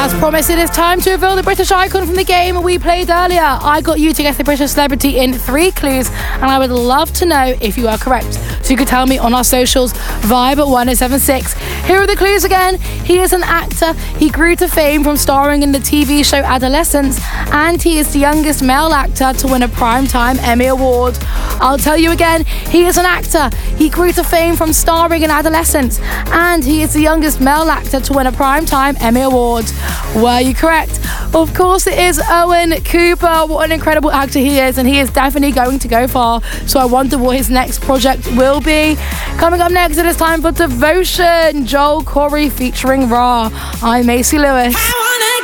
As promised, it is time to reveal the British icon from the game we played earlier. I got you to guess the British celebrity in 3 clues, and I would love to know if you are correct. So you could tell me on our socials, Vibe at 1076. Here are the clues again. He is an actor. He grew to fame from starring in the TV show Adolescence, and he is the youngest male actor to win a Primetime Emmy Award. I'll tell you again, he is an actor. He grew to fame from starring in Adolescence, and he is the youngest male actor to win a Primetime Emmy Award. Were you correct? Of course it is Owen Cooper. What an incredible actor he is, and he is definitely going to go far. So I wonder what his next project will be. Coming up next, it is time for Devotion, Joel Corey featuring Ra. I'm Macy Lewis.